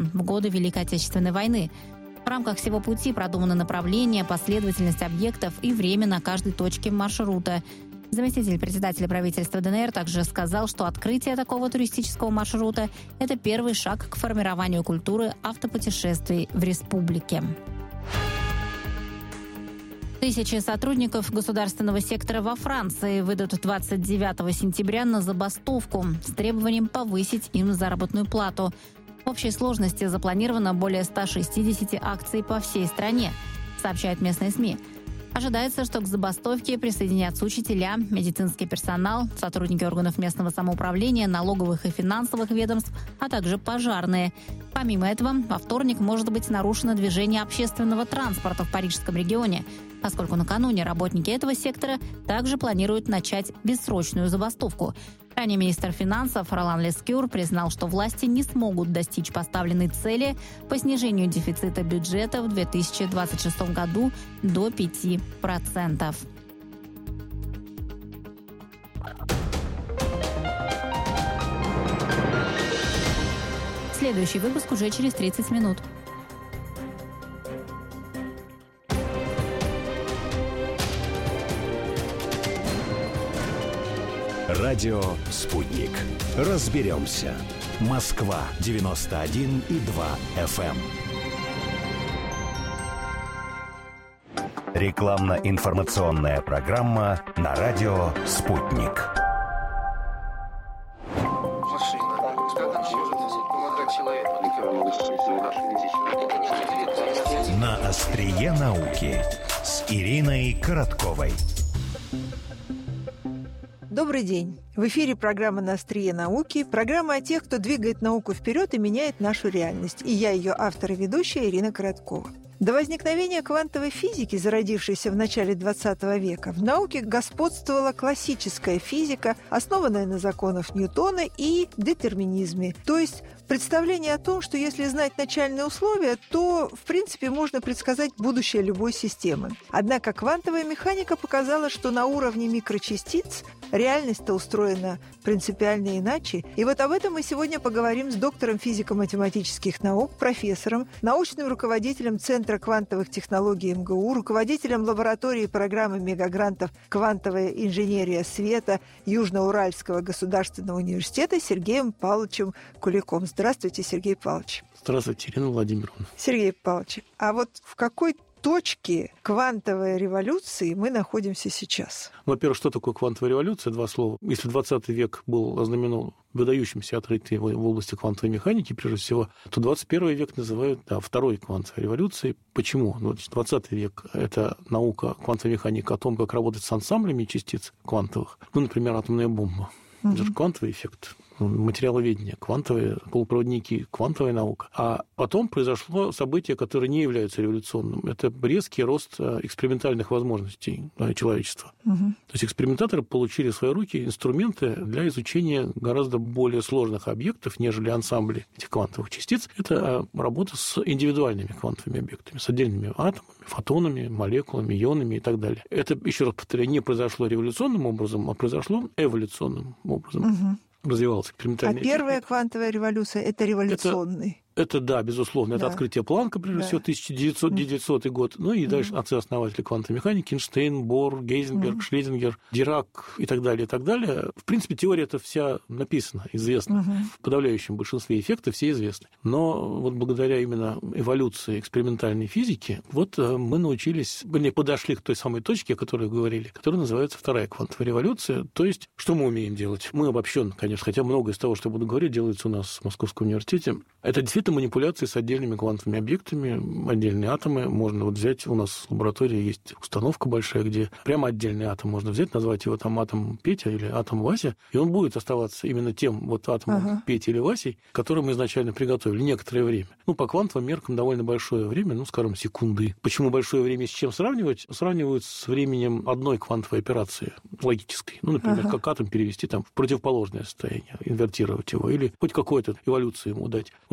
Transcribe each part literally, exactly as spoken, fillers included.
в годы Великой Отечественной войны. В рамках всего пути продуманы направления, последовательность объектов и время на каждой точке маршрута. Заместитель председателя правительства ДНР также сказал, что открытие такого туристического маршрута – это первый шаг к формированию культуры автопутешествий в республике. Тысячи сотрудников государственного сектора во Франции выйдут двадцать девятого сентября на забастовку с требованием повысить им заработную плату. В общей сложности запланировано более ста шестидесяти акций по всей стране, сообщают местные СМИ. Ожидается, что к забастовке присоединятся учителя, медицинский персонал, сотрудники органов местного самоуправления, налоговых и финансовых ведомств, а также пожарные. Помимо этого, во вторник может быть нарушено движение общественного транспорта в Парижском регионе, поскольку накануне работники этого сектора также планируют начать бессрочную забастовку. Ранее министр финансов Ролан Лескюр признал, что власти не смогут достичь поставленной цели по снижению дефицита бюджета в две тысячи двадцать шестом году до пяти процентов. Следующий выпуск уже через тридцать минут. Радио «Спутник». Разберемся. Москва девяносто один и два эф эм. Рекламно-информационная программа на радио «Спутник». На острие науки с Ириной Коротковой. Добрый день. В эфире программа «На острие науки», программа о тех, кто двигает науку вперед и меняет нашу реальность. И я ее автор и ведущая Ирина Короткова. До возникновения квантовой физики, зародившейся в начале двадцатого века, в науке господствовала классическая физика, основанная на законах Ньютона и детерминизме. То есть представление о том, что если знать начальные условия, то, в принципе, можно предсказать будущее любой системы. Однако квантовая механика показала, что на уровне микрочастиц реальность-то устроена принципиально иначе. И вот об этом мы сегодня поговорим с доктором физико-математических наук, профессором, научным руководителем Центра квантовых технологий эм гэ у, руководителем лаборатории программы мегагрантов «Квантовая инженерия света» Южноуральского государственного университета Сергеем Павловичем Куликом. Здравствуйте, Сергей Павлович. Здравствуйте, Ирина Владимировна. Сергей Павлович, а вот в какой точке квантовой революции мы находимся сейчас? Во-первых, что такое квантовая революция? Два слова. Если двадцатый век был ознаменован выдающимся открытием в области квантовой механики, прежде всего, то двадцать первый век называют да, второй квантовой революцией. Почему? двадцатый век – это наука, квантовая механика о том, как работать с ансамблями частиц квантовых. Ну, например, атомная бомба. Mm-hmm. Это же квантовый эффект. Материаловедение, квантовые полупроводники, квантовая наука. А потом произошло событие, которое не является революционным. Это резкий рост экспериментальных возможностей человечества. Угу. То есть экспериментаторы получили в свои руки инструменты для изучения гораздо более сложных объектов, нежели ансамбли этих квантовых частиц. Это работа с индивидуальными квантовыми объектами, с отдельными атомами, фотонами, молекулами, ионами и так далее. Это, еще раз повторяю, не произошло революционным образом, а произошло эволюционным образом. Угу. Развивался экспериментальный. А первая квантовая революция – это революционный. Это, да, безусловно, это да. открытие Планка, прежде да. всего, тысяча девятисотый год. Ну и mm-hmm. дальше отцы-основатели квантовой механики, Эйнштейн, Бор, Гейзенберг, mm-hmm. Шлезингер, Дирак и так далее, и так далее. В принципе, теория-то вся написана, известна. Mm-hmm. В подавляющем большинстве эффекты все известны. Но вот благодаря именно эволюции экспериментальной физики, вот мы научились, вернее, подошли к той самой точке, о которой говорили, которая называется вторая квантовая революция. То есть, что мы умеем делать? Мы обобщенно, конечно, хотя многое из того, что я буду говорить, делается у нас в Московском университете. Это действительно манипуляции с отдельными квантовыми объектами, отдельные атомы. Можно вот взять, у нас в лаборатории есть установка большая, где прямо отдельный атом можно взять, назвать его там атом Петя или атом Вася, и он будет оставаться именно тем вот атомом ага. Петя или Васей, который мы изначально приготовили некоторое время. Ну, по квантовым меркам довольно большое время, ну, скажем, секунды. Почему большое время с чем сравнивать? Сравнивают с временем одной квантовой операции логической. Ну, например, ага. как атом перевести там в противоположное состояние, инвертировать его, или хоть какую-то эволюцию ему дать. Вот это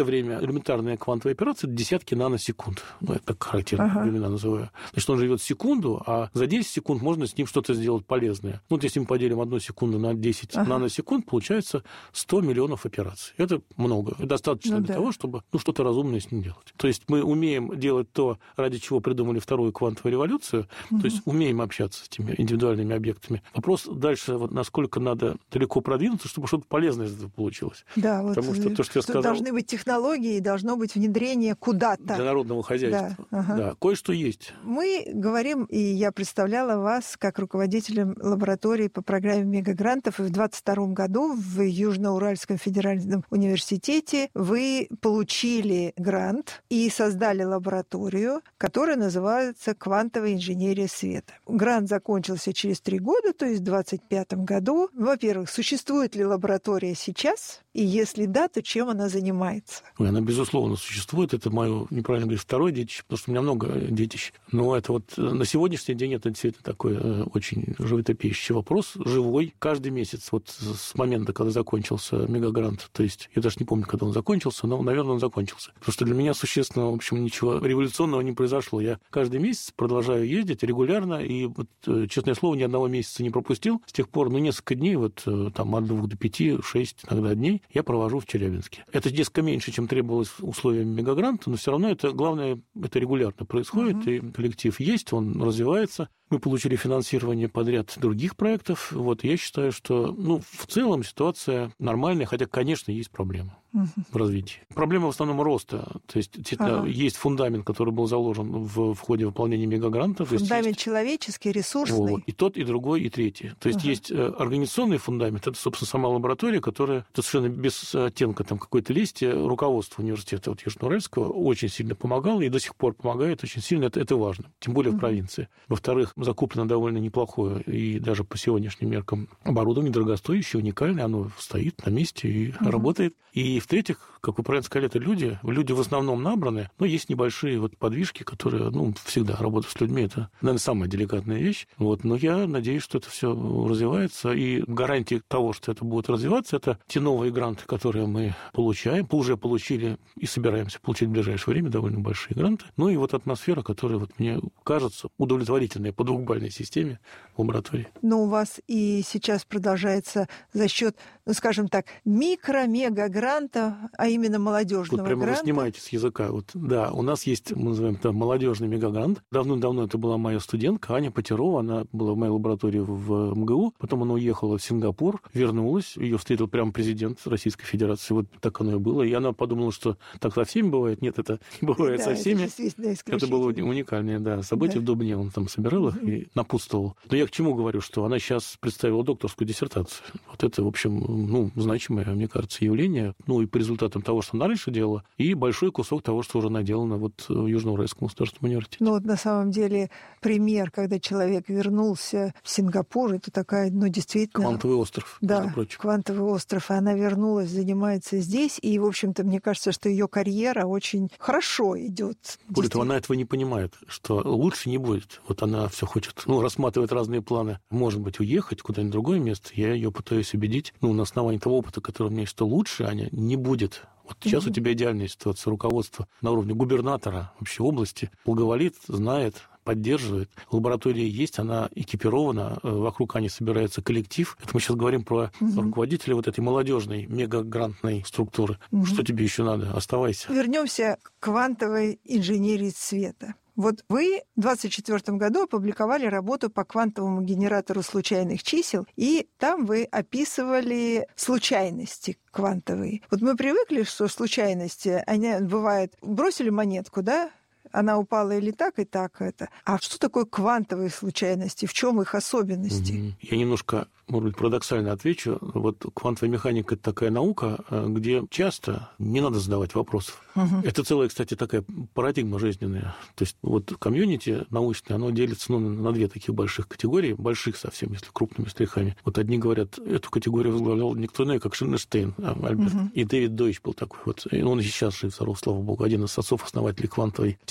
время элементарная квантовая операция – это десятки наносекунд. Ну, это так характерно, ага. времена называю. Значит, он живет секунду, а за десять секунд можно с ним что-то сделать полезное. Ну, вот если мы поделим одну секунду на десять ага. наносекунд, получается сто миллионов операций. Это много. Это достаточно ну, для да. того, чтобы ну, что-то разумное с ним делать. То есть мы умеем делать то, ради чего придумали вторую квантовую революцию, угу. то есть умеем общаться с этими индивидуальными объектами. Вопрос дальше, вот насколько надо далеко продвинуться, чтобы что-то полезное из этого получилось. Да, вот Потому что то, что я сказал... Должны быть технологии, должно быть внедрение куда-то. Для народного хозяйства. Да, ага. да, кое-что есть. Мы говорим, и я представляла вас как руководителем лаборатории по программе мегагрантов, и в двадцать втором году в Южноуральском федеральном университете вы получили грант и создали лабораторию, которая называется «Квантовая инженерия света». Грант закончился через три года, то есть в двадцать пятом году. Во-первых, существует ли лаборатория сейчас? И если да, то чем она занимается? Ой, она, безусловно, существует. Это мое, неправильно говорить, второе детище, потому что у меня много детищ. Но это вот на сегодняшний день это действительно такой очень животрепещущий вопрос, живой. Каждый месяц, вот с момента, когда закончился мегагрант, то есть я даже не помню, когда он закончился, но, наверное, он закончился. Потому что для меня существенно, в общем, ничего революционного не произошло. Я каждый месяц продолжаю ездить регулярно, и, вот, честное слово, ни одного месяца не пропустил. С тех пор, ну, несколько дней, вот там от двух до пяти, шесть иногда дней, я провожу в Челябинске. Это несколько меньше, чем требовалось условиями мегагранта, но все равно это, главное, это регулярно происходит, uh-huh. и коллектив есть, он развивается. Мы получили финансирование подряд других проектов. Вот, я считаю, что ну, в целом ситуация нормальная, хотя, конечно, есть проблемы uh-huh. в развитии. Проблема в основном роста. То есть uh-huh. есть фундамент, который был заложен в, в ходе выполнения мегагрантов. Фундамент есть, человеческий, ресурсный. Вот, и тот, и другой, и третий. То есть uh-huh. есть организационный фундамент, это, собственно, сама лаборатория, которая это совершенно без оттенка там, какой-то лести, руководство университета вот, Южноуральского очень сильно помогало и до сих пор помогает очень сильно. Это, это важно, тем более uh-huh. в провинции. Во-вторых, закуплено довольно неплохое и даже по сегодняшним меркам оборудование дорогостоящее, уникальное, оно стоит на месте и uh-huh. работает. И в-третьих, как вы правильно сказали, это люди. Люди в основном набраны, но есть небольшие вот подвижки, которые, ну, всегда работа с людьми, это, наверное, самая деликатная вещь. Вот. Но я надеюсь, что это все развивается, и гарантия того, что это будет развиваться, это те новые гранты, которые мы получаем, уже получили и собираемся получить в ближайшее время довольно большие гранты. Ну и вот атмосфера, которая, вот, мне кажется, удовлетворительная по двухбалльной системе в лаборатории. Но у вас и сейчас продолжается за счет, ну, скажем так, микро-мега-гранта, а именно молодежного вот прямо гранта. Вы снимаете с языка. Вот, да, у нас есть, мы называем это молодежный мегагрант. Давно-давно это была моя студентка Аня Потерова, она была в моей лаборатории в МГУ, потом она уехала в Сингапур, вернулась, ее встретил прямо президент Российской Федерации, вот так оно и было, и она подумала, что так со всеми бывает. Нет, это не бывает да, со всеми. Это, это было уникальное да, событие да. в Дубне, он там собирал их и напутствовал. Но я к чему говорю, что она сейчас представила докторскую диссертацию. Вот это, в общем, ну, значимое, мне кажется, явление, ну, и по результатам того, что она раньше делала, и большой кусок того, что уже наделано вот в Южноуральском государственном университете. Ну, вот на самом деле пример, когда человек вернулся в Сингапур, это такая, ну, действительно... Квантовый остров, да, между прочим. Квантовый остров, и она вернулась, занимается здесь, и, в общем-то, мне кажется, что ее карьера очень хорошо идет. Более того, она этого не понимает, что лучше не будет. Вот она все хочет, ну, рассматривает разные планы, может быть, уехать куда-нибудь в другое место. Я ее пытаюсь убедить, ну, на основании того опыта, который у меня есть, что лучше, Аня, не будет. Вот сейчас mm-hmm. у тебя идеальная ситуация. Руководство на уровне губернатора вообще области благоволит, знает, поддерживает. Лаборатория есть, она экипирована, вокруг Ани собирается коллектив. Это мы сейчас говорим про угу. руководителя вот этой молодежной мегагрантной структуры. Угу. Что тебе еще надо? Оставайся. Вернемся к квантовой инженерии света. Вот вы в двадцать четвёртом году опубликовали работу по квантовому генератору случайных чисел, и там вы описывали случайности квантовые. Вот мы привыкли, что случайности, они бывают, бросили монетку, да? Она упала или так, и так это. А что такое квантовые случайности? В чем их особенности? Я немножко, может быть, парадоксально отвечу. Вот квантовая механика – это такая наука, где часто не надо задавать вопросов. Угу. Это целая, кстати, такая парадигма жизненная. То есть вот комьюнити научное, оно делится ну, на две таких больших категории, больших совсем, если крупными штрихами. Вот одни говорят, эту категорию возглавлял никто иной, как Эйнштейн, Альберт. Угу. И Дэвид Дойч был такой вот. И он и сейчас жив, слава богу, один из отцов-основателей квантовой теории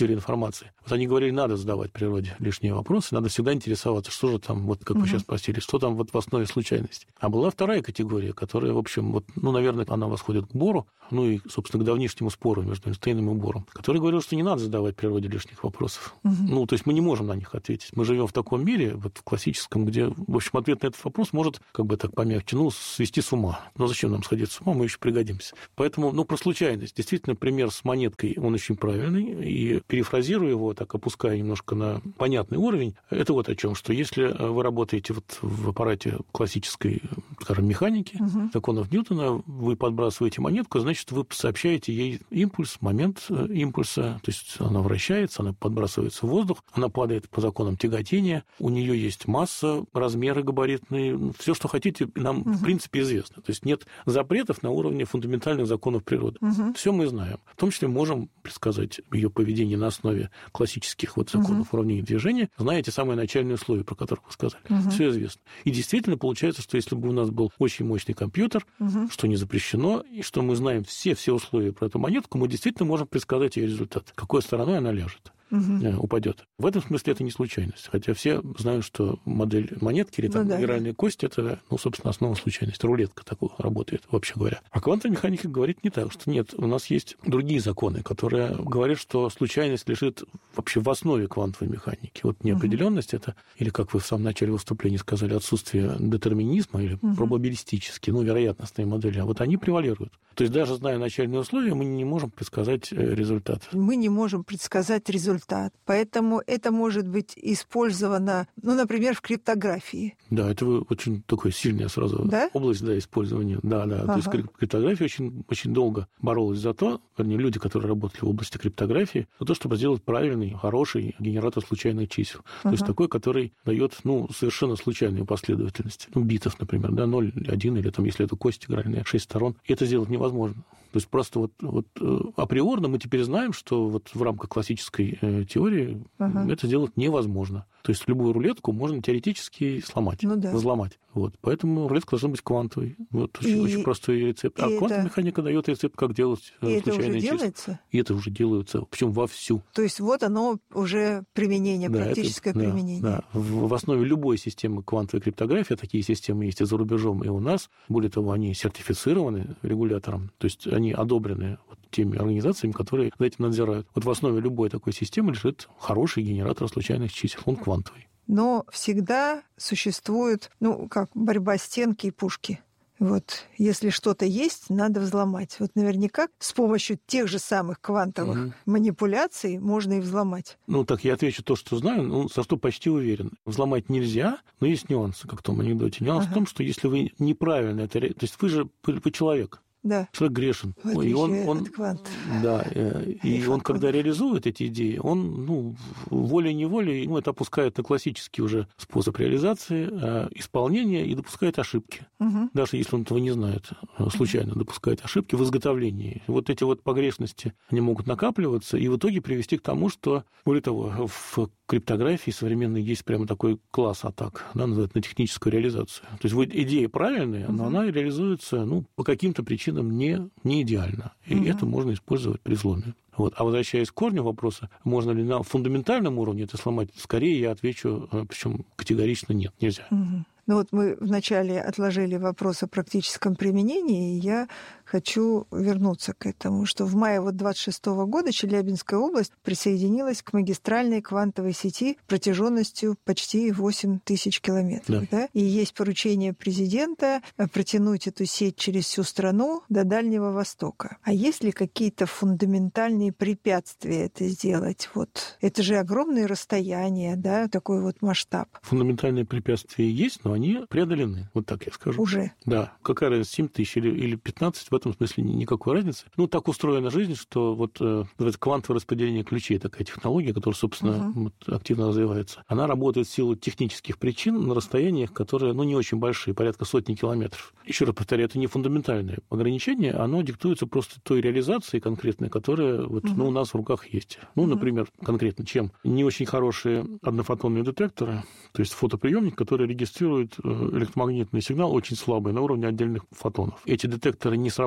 носители информации. Вот они говорили, надо задавать природе лишние вопросы, надо всегда интересоваться, что же там, вот как угу. вы сейчас спросили, что там вот в основе случайности. А была вторая категория, которая, в общем, вот, ну, наверное, она восходит к Бору, ну и, собственно, к давнишнему спору между Эйнштейном и Бором, который говорил, что не надо задавать природе лишних вопросов. Угу. Ну, то есть мы не можем на них ответить. Мы живем в таком мире, вот в классическом, где, в общем, ответ на этот вопрос может, как бы так помягче, ну, свести с ума. Но зачем нам сходить с ума, мы еще пригодимся. Поэтому, ну, про случайность. Действительно, пример с монеткой, он очень правильный, и перефразируя его, так опуская немножко на понятный уровень, это вот о чем, что если вы работаете вот в аппарате классической, скажем, механики, угу. законов Ньютона, вы подбрасываете монетку, значит, вы сообщаете ей импульс, момент импульса, то есть она вращается, она подбрасывается в воздух, она падает по законам тяготения, у нее есть масса, размеры габаритные, все, что хотите, нам, угу. в принципе, известно. То есть нет запретов на уровне фундаментальных законов природы. Угу. Все мы знаем. В том числе можем предсказать ее поведение на основе классических вот законов угу. уравнения движения, зная эти самые начальные условия, про которые вы сказали. Угу. Все известно. И действительно получается, что если бы у нас был очень мощный компьютер, угу. что не запрещено, и что мы знаем все-все условия про эту монетку, мы действительно можем предсказать ее результат, какой стороной она ляжет. Угу. упадет. В этом смысле это не случайность. Хотя все знают, что модель монетки или там, ну, да, игральная да. кость – это, ну, собственно, основа случайности. Рулетка такой работает, вообще говоря. А квантовая механика говорит не так, что нет, у нас есть другие законы, которые говорят, что случайность лежит вообще в основе квантовой механики. Вот неопределенность угу. это, или, как вы в самом начале выступления сказали, отсутствие детерминизма или угу. пробабилистические, ну, вероятностные модели, а вот они превалируют. То есть даже зная начальные условия, мы не можем предсказать результат. Мы не можем предсказать результат. Поэтому это может быть использовано, ну, например, в криптографии. Да, это очень такая сильная сразу да? область да, использования. Да, да. Ага. То есть криптография очень, очень долго боролась за то, вернее, люди, которые работали в области криптографии, за то, чтобы сделать правильный, хороший генератор случайных чисел. Ага. То есть такой, который дает, ну, совершенно случайную последовательность. Ну, битов, например, да, ноль, один, или там, если это кость игральная, шесть сторон. И это сделать невозможно. То есть просто вот, вот априорно мы теперь знаем, что вот в рамках классической э, теории ага. это сделать невозможно. То есть любую рулетку можно теоретически сломать, ну, да. взломать. Вот. Поэтому рулетка должна быть квантовой. Вот очень, и, очень простой рецепт. А квантовая это... механика дает рецепт, как делать и случайные числа. Это уже делается? И это уже делается, причем вовсю. То есть вот оно уже применение, да, практическое это, применение. Да, да. В, в основе любой системы квантовой криптографии, такие системы есть и за рубежом, и у нас. Более того, они сертифицированы регулятором, то есть они одобрены вот теми организациями, которые за этим надзирают. Вот в основе любой такой системы лежит хороший генератор случайных чисел. Он квантовый. Но всегда существует, ну, как борьба стенки и пушки. Вот, если что-то есть, надо взломать. Вот наверняка с помощью тех же самых квантовых угу. манипуляций можно и взломать. Ну, так я отвечу то, что знаю, ну, за что почти уверен. Взломать нельзя, но есть нюансы, как в том анекдоте. Нюанс ага. в том, что если вы неправильно это... То есть вы же вы человек. Да. Человек грешен. Вот и он, он, квант. Да, и он, когда реализует эти идеи, он, ну, волей-неволей, ну, это опускает на классический уже способ реализации, исполнения и допускает ошибки. Угу. Даже если он этого не знает, случайно допускает ошибки в изготовлении. Вот эти вот погрешности, они могут накапливаться и в итоге привести к тому, что, более того, в криптографии современной есть прямо такой класс атак, да, называют на техническую реализацию. То есть вот идея правильная, но угу. она реализуется, ну, по каким-то причинам не, не идеально. И угу. это можно использовать при взломе. Вот. А возвращаясь к корню вопроса, можно ли на фундаментальном уровне это сломать, скорее я отвечу, причем категорично нет, нельзя. Угу. Ну вот мы вначале отложили вопрос о практическом применении, и я хочу вернуться к этому, что в мае вот двадцать шестого года Челябинская область присоединилась к магистральной квантовой сети протяженностью почти восемь тысяч километров. Да. Да? И есть поручение президента протянуть эту сеть через всю страну до Дальнего Востока. А есть ли какие-то фундаментальные препятствия это сделать? Вот. Это же огромные расстояния, да, такой вот масштаб. Фундаментальные препятствия есть, но они преодолены, вот так я скажу. Уже? Да. Какая разница, семь тысяч или, или пятнадцать, в этом смысле никакой разницы. Ну, так устроена жизнь, что вот э, квантовое распределение ключей, такая технология, которая, собственно, uh-huh. вот, активно развивается, она работает в силу технических причин на расстояниях, которые, ну, не очень большие, порядка сотни километров. Еще раз повторяю, это не фундаментальное ограничение, оно диктуется просто той реализацией конкретной, которая вот, uh-huh. ну, у нас в руках есть. Ну, uh-huh. например, конкретно чем? Не очень хорошие однофотонные детекторы, то есть фотоприемник, который регистрирует электромагнитный сигнал очень слабый, на уровне отдельных фотонов. Эти детекторы не срабатывают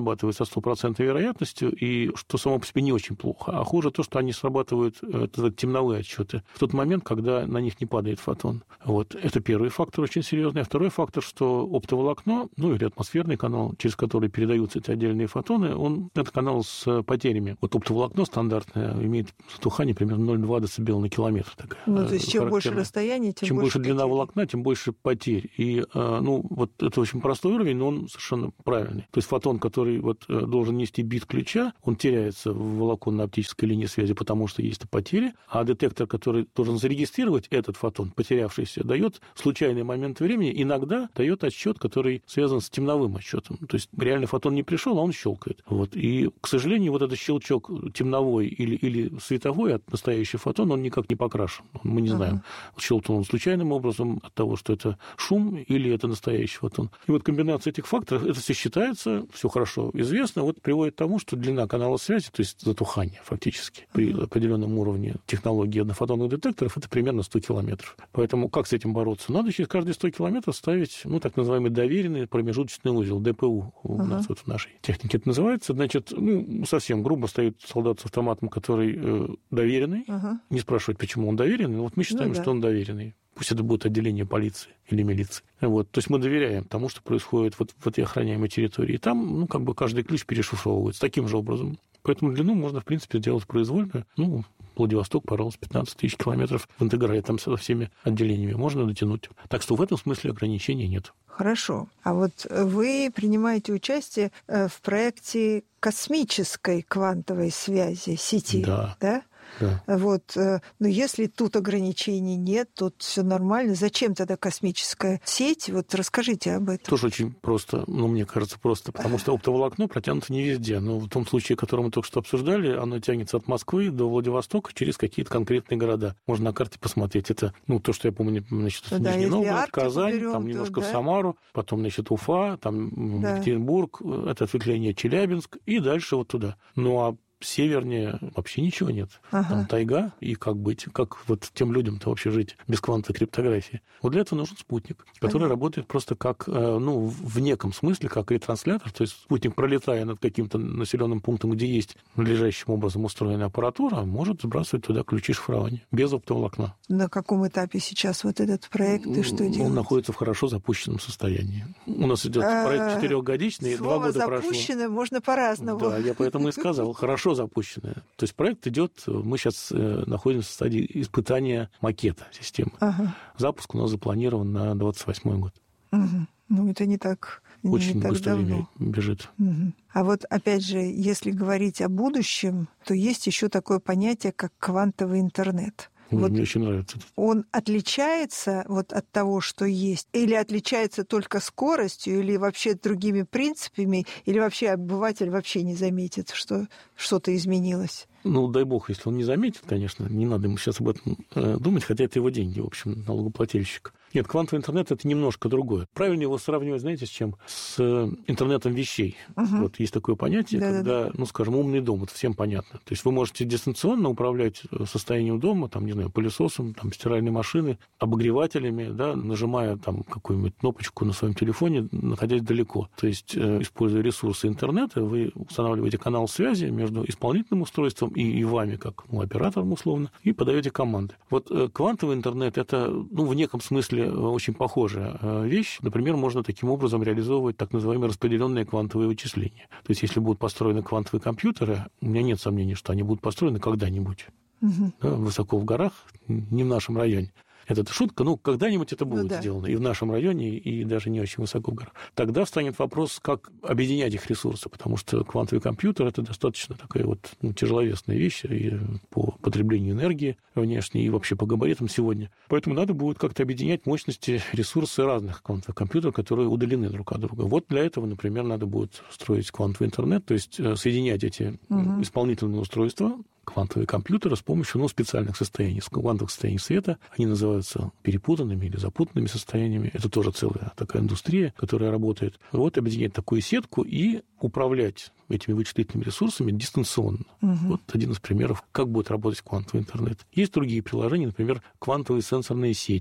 срабатывают со стопроцентной вероятностью, и что само по себе не очень плохо. А хуже то, что они срабатывают, это темновые отсчеты, в тот момент, когда на них не падает фотон. Вот. Это первый фактор очень серьезный. А второй фактор, что оптоволокно, ну или атмосферный канал, через который передаются эти отдельные фотоны, он, это канал с потерями. Вот оптоволокно стандартное имеет затухание примерно ноль целых две десятых децибела на километр. Такая, ну, то есть чем больше расстояние, тем чем больше больше длина потерь. волокна, тем больше потерь. И, ну, вот это очень простой уровень, но он совершенно правильный. То есть фотон, который вот должен нести бит ключа, он теряется в волоконно-оптической линии связи, потому что есть потери, а детектор, который должен зарегистрировать этот фотон, потерявшийся, дает случайный момент времени, иногда дает отсчет, который связан с темновым отсчетом. То есть реально фотон не пришел, а он щелкает. Вот. И, к сожалению, вот этот щелчок темновой или, или световой от настоящего фотона, он никак не покрашен. Мы не знаем, uh-huh. щелкнул он случайным образом от того, что это шум или это настоящий фотон. И вот комбинация этих факторов, это все считается, все хорошо известно, вот приводит к тому, что длина канала связи, то есть затухание фактически uh-huh. при определенном уровне технологии однофотонных детекторов, это примерно сто километров. Поэтому как с этим бороться? Надо через каждые сто километров ставить, ну, так называемый доверенный промежуточный узел, ДПУ у uh-huh. нас вот в нашей технике это называется. Значит, ну, совсем грубо стоит солдат с автоматом, который э, доверенный. Uh-huh. Не спрашивать, почему он доверенный, но вот мы считаем, ну, да. что он доверенный. Пусть это будет отделение полиции или милиции. Вот. То есть мы доверяем тому, что происходит вот в этой охраняемой территории. И там, ну, как бы каждый ключ перешифровывается таким же образом. Поэтому длину можно, в принципе, сделать произвольно. Ну, Владивосток, пожалуйста, пятнадцать тысяч километров в интеграле там со всеми отделениями можно дотянуть. Так что в этом смысле ограничений нет. Хорошо. А вот вы принимаете участие в проекте космической квантовой связи сети, да? Да. Да. Вот, но если тут ограничений нет, тут все нормально. Зачем тогда космическая сеть? Вот расскажите об этом. Тоже очень просто, ну, мне кажется, просто, потому что оптоволокно протянуто не везде. Но в том случае, который мы только что обсуждали, оно тянется от Москвы до Владивостока через какие-то конкретные города. Можно на карте посмотреть. Это, ну, то, что я помню, значит, да, Нижний Новгород, Казань, берем, там немножко то, да? в Самару, потом, значит, Уфа, там да. Екатеринбург, это ответвление Челябинск, и дальше вот туда. Ну, а севернее вообще ничего нет. Ага. Там тайга, и как быть, как вот тем людям-то вообще жить без квантовой криптографии. Вот для этого нужен спутник, который ага. работает просто как, ну, в неком смысле, как ретранслятор. То есть спутник, пролетая над каким-то населенным пунктом, где есть надлежащим образом устроенная аппаратура, может сбрасывать туда ключи шифрования без оптоволокна. На каком этапе сейчас вот этот проект и что делать? Он находится в хорошо запущенном состоянии. У нас идет проект четырехгодичный, два года прошло. Запущено можно по-разному. Да, я поэтому и сказал, хорошо запущенная. То есть проект идет, мы сейчас находимся в стадии испытания макета системы. Ага. Запуск у нас запланирован на двадцать восьмой год. Угу. Ну, это не так, Очень не так быстро давно. бежит. Угу. А вот, опять же, если говорить о будущем, то есть еще такое понятие, как квантовый интернет. Вот мне очень нравится. Он отличается вот от того, что есть? Или отличается только скоростью, или вообще другими принципами, или вообще обыватель вообще не заметит, что что-то изменилось? Ну, дай бог, если он не заметит, конечно, не надо ему сейчас об этом э, думать, хотя это его деньги, в общем, налогоплательщик. Нет, квантовый интернет – это немножко другое. Правильно его сравнивать, знаете, с чем? С интернетом вещей. Угу. Вот есть такое понятие, да, когда, да. ну, скажем, умный дом, это всем понятно. То есть вы можете дистанционно управлять состоянием дома, там, не знаю, пылесосом, там, стиральной машиной, обогревателями, да, нажимая там какую-нибудь кнопочку на своем телефоне, находясь далеко. То есть, э, используя ресурсы интернета, вы устанавливаете канал связи между исполнительным устройством и, и вами, как ну, оператором условно, и подаете команды. Вот э, квантовый интернет – это, ну, в неком смысле очень похожая э, вещь. Например, можно таким образом реализовывать так называемые распределенные квантовые вычисления. То есть, если будут построены квантовые компьютеры, у меня нет сомнений, что они будут построены когда-нибудь. Угу. Да, высоко в горах, не в нашем районе. Это шутка, ну, когда-нибудь это будет ну, да. сделано. И в нашем районе, и даже не очень высоко в горах. Тогда встанет вопрос, как объединять их ресурсы, потому что квантовый компьютер – это достаточно такая вот ну, тяжеловесная вещь и по потреблению энергии внешней, и вообще по габаритам сегодня. Поэтому надо будет как-то объединять мощности, ресурсы разных квантовых компьютеров, которые удалены друг от друга. Вот для этого, например, надо будет строить квантовый интернет, то есть соединять эти угу. исполнительные устройства, квантовые компьютеры с помощью ну, специальных состояний, квантовых состояний света. Они называются перепутанными или запутанными состояниями. Это тоже целая такая индустрия, которая работает. Вот объединять такую сетку и управлять этими вычислительными ресурсами дистанционно. Угу. Вот один из примеров, как будет работать квантовый интернет. Есть другие приложения, например, квантовые сенсорные сети.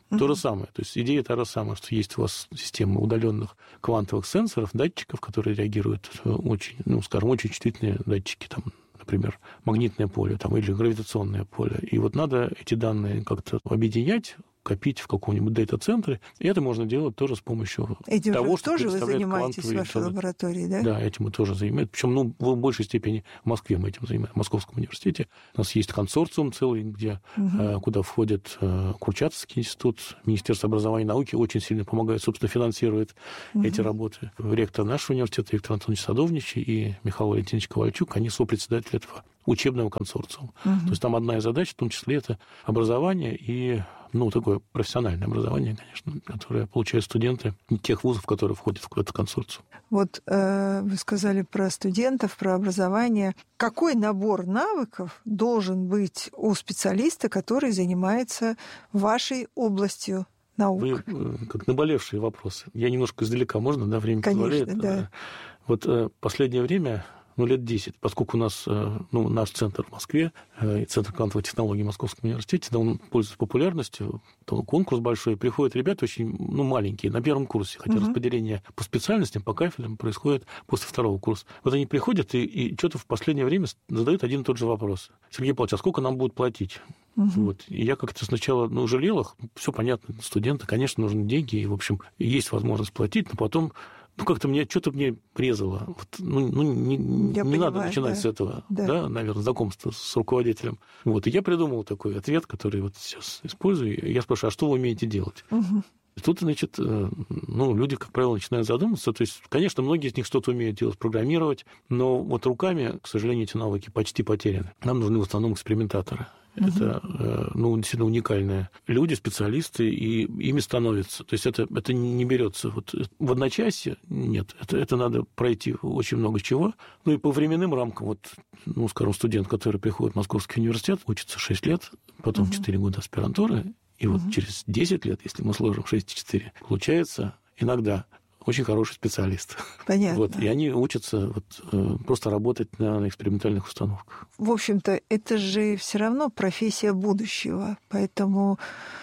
Mm-hmm. То же самое. То есть идея та же самая, что есть у вас система удаленных квантовых сенсоров, датчиков, которые реагируют очень, ну, скажем, очень чувствительные датчики, там, например, магнитное поле там, или гравитационное поле. И вот надо эти данные как-то объединять, копить в каком-нибудь дата-центре. И это можно делать тоже с помощью этим того, что тоже вы занимаетесь в вашей инструмент. лаборатории, да? Да, этим мы тоже занимаемся. Причем, ну, в большей степени в Москве мы этим занимаемся, в Московском университете. У нас есть консорциум целый, где, угу. куда входит Курчатовский институт, Министерство образования и науки очень сильно помогает, собственно, финансирует угу. эти работы. Ректор нашего университета Виктор Антонович Садовничий и Михаил Валентинович Ковальчук, они сопредседатели этого учебного консорциума. Угу. То есть там одна из задач, в том числе, это образование и, ну, такое профессиональное образование, конечно, которое получают студенты тех вузов, которые входят в этот консорциум. Вот э, вы сказали про студентов, про образование. Какой набор навыков должен быть у специалиста, который занимается вашей областью наук? Вы как наболевшие вопросы. Я немножко издалека, можно, да, время Конечно, позволяет? Да. Вот э, последнее время... ну, лет десять, поскольку у нас, ну, наш центр в Москве, и Центр квантовых технологий в Московском университете, да, он пользуется популярностью, то конкурс большой, приходят ребята очень, ну, маленькие, на первом курсе, хотя uh-huh. распределение по специальностям, по кафедрам происходит после второго курса. Вот они приходят и, и что-то в последнее время задают один и тот же вопрос. Сергей Павлович, а сколько нам будут платить? Uh-huh. Вот. И я как-то сначала, ну, жалел их, все понятно, студенты, конечно, нужны деньги, и, в общем, есть возможность платить, но потом... Ну, как-то мне что-то мне резало. Вот, ну, ну, не, не понимаю, надо начинать да. с этого, да. Да, наверное, знакомства с руководителем. Вот, и я придумал такой ответ, который вот сейчас использую. Я спрашиваю, а что вы умеете делать? Угу. И тут, значит, ну, люди, как правило, начинают задумываться. То есть, конечно, многие из них что-то умеют делать, программировать, но вот руками, к сожалению, эти навыки почти потеряны. Нам нужны в основном экспериментаторы. Uh-huh. Это, ну, действительно уникальные люди, специалисты, и ими становятся. То есть это, это не берется вот в одночасье, нет, это, это надо пройти очень много чего. Ну и по временным рамкам, вот, ну, скажем, студент, который приходит в Московский университет, учится шесть лет, потом uh-huh. четыре года аспирантуры, и uh-huh. вот через десять лет, если мы сложим шесть и четыре, получается иногда... очень хороший специалист. Понятно. Вот, и они учатся вот, просто работать на, на экспериментальных установках. В общем-то, это же все равно профессия будущего, поэтому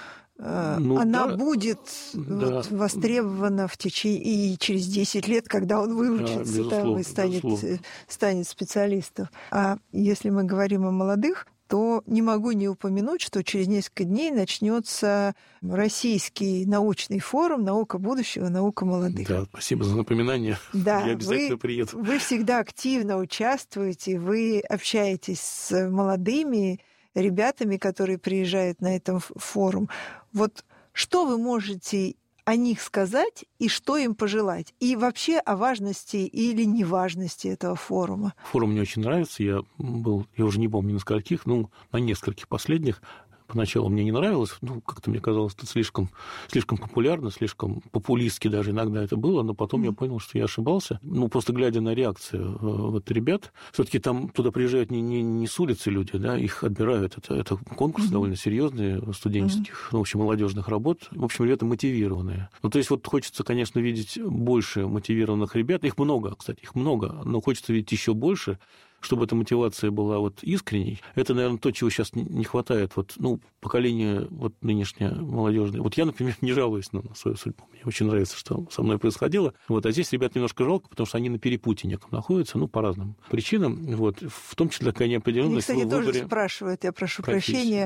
э, ну, она да, будет да. Вот, востребована в течение и через десять лет, когда он выучится да, там, и станет, станет специалистом. А если мы говорим о молодых, то не могу не упомянуть, что через несколько дней начнется Российский научный форум «Наука будущего, наука молодых». Да, спасибо за напоминание. Да, я обязательно вы, приеду. Вы всегда активно участвуете, вы общаетесь с молодыми ребятами, которые приезжают на этот форум. Вот что вы можете о них сказать и что им пожелать? И вообще о важности или неважности этого форума. Форум мне очень нравится. Я был, я уже не помню на скольких, ну, на нескольких последних. Поначалу мне не нравилось, ну, как-то мне казалось, это слишком, слишком популярно, слишком популистски даже иногда это было, но потом mm-hmm. я понял, что я ошибался. Ну, просто глядя на реакцию вот ребят, все-таки там туда приезжают не, не, не с улицы люди, да, их отбирают. Это, это конкурс mm-hmm. довольно серьезный студенческих, mm-hmm. ну, в общем, молодежных работ. В общем, ребята мотивированные. Ну, то есть вот хочется, конечно, видеть больше мотивированных ребят. Их много, кстати, их много, но хочется видеть еще больше, чтобы эта мотивация была вот искренней. Это, наверное, то, чего сейчас не хватает вот, ну, поколению вот нынешнее молодежное. Вот я, например, не жалуюсь на, на свою судьбу. Мне очень нравится, что со мной происходило. Вот, а здесь ребят немножко жалко, потому что они на перепутье неком находятся, ну, по разным причинам. Вот, в том числе такая неопределенность в выборе. Они, кстати, тоже спрашивают, я прошу профессии. прощения,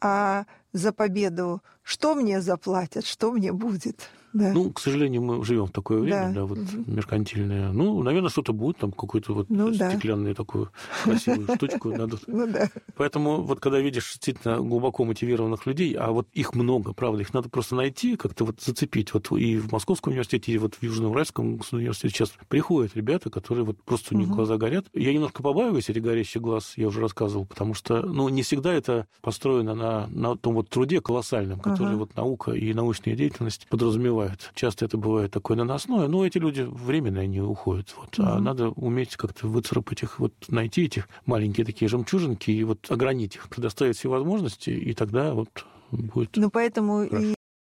а за победу что мне заплатят, что мне будет? Да. Ну, к сожалению, мы живем в такое время, да, да вот угу. меркантильное. Ну, наверное, что-то будет, там какую-то вот ну, стеклянную да. такую красивую штучку дадут. Ну, да. Поэтому вот когда видишь действительно глубоко мотивированных людей, а вот их много, правда, их надо просто найти, как-то вот зацепить. Вот и в Московском университете, и вот в Южноуральском университете сейчас приходят ребята, которые вот просто у них угу. глаза горят. Я немножко побаиваюсь этих горящих глаз, я уже рассказывал, потому что, ну, не всегда это построено на, на том вот труде колоссальном, который угу. вот наука и научная деятельность подразумевают. Часто это бывает такое наносное, но эти люди временно они уходят. Вот. Mm-hmm. А надо уметь как-то выцарапать их, вот найти этих маленькие такие жемчужинки и вот огранить их, предоставить все возможности, и тогда вот будет... Ну, поэтому и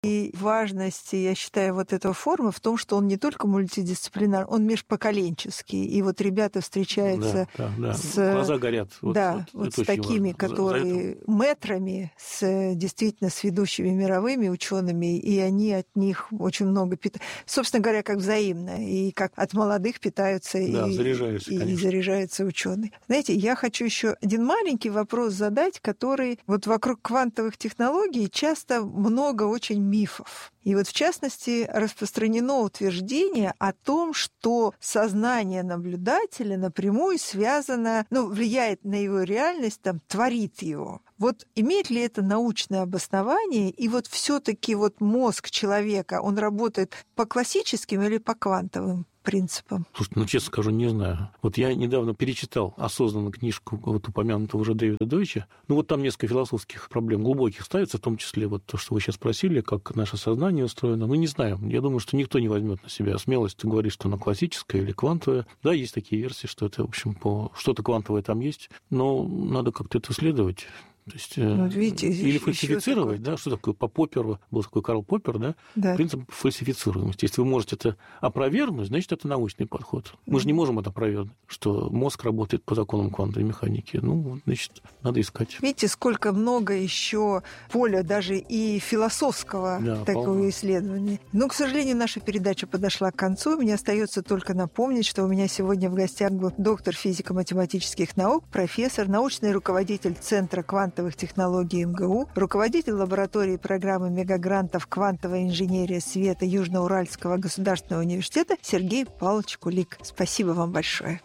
И важность, я считаю, вот этого форума в том, что он не только мультидисциплинарный, он межпоколенческий. И вот ребята встречаются да, да, да. с... Глаза горят. Вот, да, вот, вот с такими, важно. которые мэтрами, с, действительно с ведущими мировыми учеными, и они от них очень много питают. Собственно говоря, как взаимно. И как от молодых питаются да, и, заряжаются, и, и заряжаются ученые. Знаете, я хочу еще один маленький вопрос задать, который вот вокруг квантовых технологий часто много очень мифов. И вот в частности распространено утверждение о том, что сознание наблюдателя напрямую связано, ну, влияет на его реальность, там, творит его. Вот имеет ли это научное обоснование? И вот все-таки вот мозг человека, он работает по классическим или по квантовым принципам? Слушайте, ну, честно скажу, не знаю. Вот я недавно перечитал осознанно книжку вот упомянутого уже Дэвида Дойча. Ну, вот там несколько философских проблем глубоких ставится, в том числе вот то, что вы сейчас спросили, как наше сознание устроено. Ну, не знаю. Я думаю, что никто не возьмет на себя смелость говорить, что оно классическое или квантовое. Да, есть такие версии, что это, в общем, по... что-то квантовое там есть, но надо как-то это исследовать. То есть, ну, видите, или фальсифицировать, такое... да, что такое по Попперу, был такой Карл Поппер, да, да. Принцип фальсифицируемости. Если вы можете это опровергнуть, значит, это научный подход. Мы mm-hmm. же не можем это опровергнуть, что мозг работает по законам квантовой механики. Ну, значит, надо искать. Видите, сколько много еще поля даже и философского да, такого полно. Исследования. Но, к сожалению, наша передача подошла к концу. Мне остается только напомнить, что у меня сегодня в гостях был доктор физико-математических наук, профессор, научный руководитель Центра квантовых технологий эм гэ у, руководитель лаборатории программы мегагрантов «Квантовая инженерия света» Южноуральского государственного университета Сергей Павлович Кулик. Спасибо вам большое.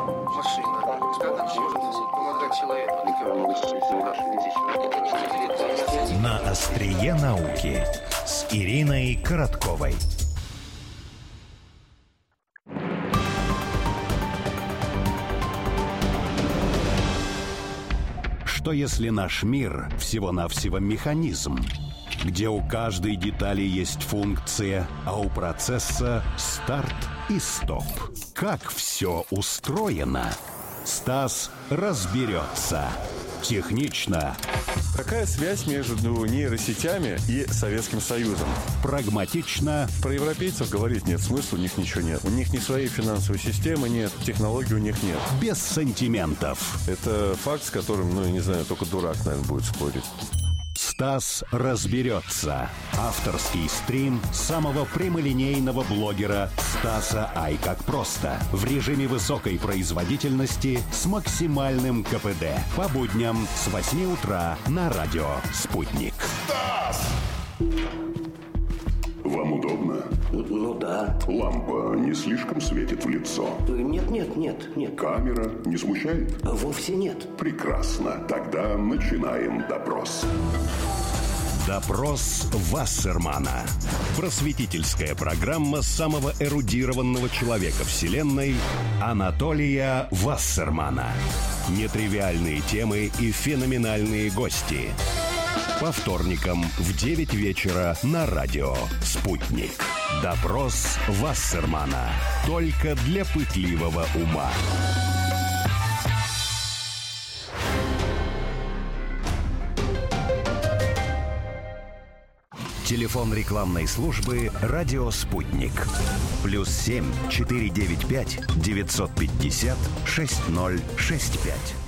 На острие науки с Ириной Коротковой. Что если наш мир всего-навсего механизм, где у каждой детали есть функция, а у процесса старт и стоп? Как все устроено? Стас разберется. Технично. Какая связь между нейросетями и Советским Союзом? Прагматично. Про европейцев говорить нет смысла, у них ничего нет. У них ни своей финансовой системы нет, технологий у них нет. Без сантиментов. Это факт, с которым, ну, я не знаю, только дурак, наверное, будет спорить. Стас разберется. Авторский стрим самого прямолинейного блогера Стаса Ай как просто. В режиме высокой производительности с максимальным ка пэ дэ. По будням с восьми утра на радио «Спутник». Стас! Вам удобно? Ну да. Лампа не слишком светит в лицо? Нет, нет, нет, нет. Камера не смущает? Вовсе нет. Прекрасно. Тогда начинаем допрос. Допрос Вассермана. Просветительская программа самого эрудированного человека Вселенной Анатолия Вассермана. Нетривиальные темы и феноменальные гости. По вторникам в девять вечера на радио «Спутник». Допрос Вассермана. Только для пытливого ума. Телефон рекламной службы «Радио Спутник». Плюс семь четыре девять пять девятьсот пятьдесят шесть ноль шесть пять.